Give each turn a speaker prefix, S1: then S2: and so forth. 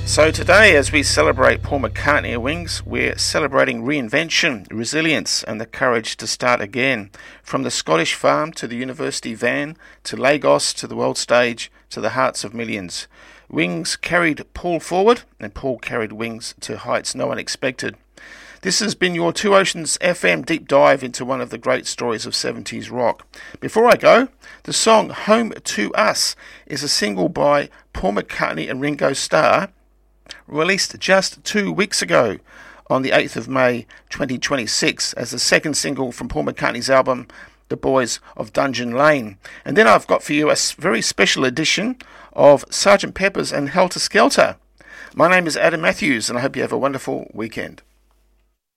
S1: So today, as we celebrate Paul McCartney and Wings, we're celebrating reinvention, resilience and the courage to start again. From the Scottish farm to the university van, to Lagos, to the world stage, to the hearts of millions. Wings carried Paul forward and Paul carried Wings to heights no one expected. This has been your Two Oceans FM deep dive into one of the great stories of 70s rock. Before I go, the song Home to Us is a single by Paul McCartney and Ringo Starr, released just 2 weeks ago on the 8th of May 2026 as the second single from Paul McCartney's album The Boys of Dungeon Lane. And then I've got for you a very special edition of Sgt. Pepper's and Helter Skelter. My name is Adam Matthews and I hope you have a wonderful weekend.